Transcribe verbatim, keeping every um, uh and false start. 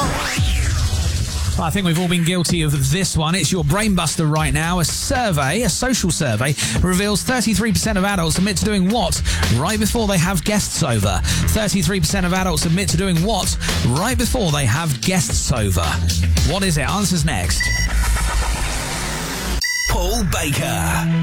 I think we've all been guilty of this one. It's your brainbuster right now. A survey, a social survey, reveals thirty-three percent of adults admit to doing what right before they have guests over. thirty-three percent of adults admit to doing what right before they have guests over. What is it? Answers next. Paul Baker.